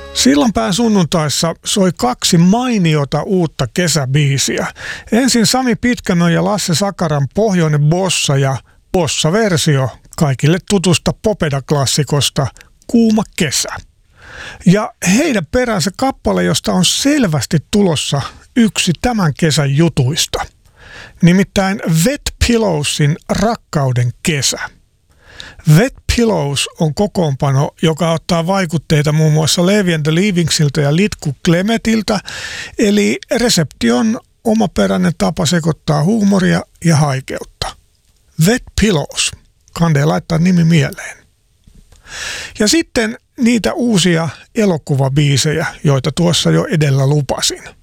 Sillanpään sunnuntaissa soi 2 mainiota uutta kesäbiisiä. Ensin Sami Pitkämön ja Lasse Sakaran Pohjoinen bossa ja bossa-versio kaikille tutusta Popeda-klassikosta Kuuma kesä. Ja heidän peränsä kappale, josta on selvästi tulossa yksi tämän kesän jutuista. Nimittäin Wet Pillowsin Rakkauden kesä. Wet Pillows on kokoonpano, joka ottaa vaikutteita muun muassa Levi and the Leavingsiltä ja Litku Klemetiltä, eli resepti on omaperäinen tapa sekoittaa huumoria ja haikeutta. Wet Pillows. Kande laittaa nimi mieleen. Ja sitten niitä uusia elokuvabiisejä, joita tuossa jo edellä lupasin.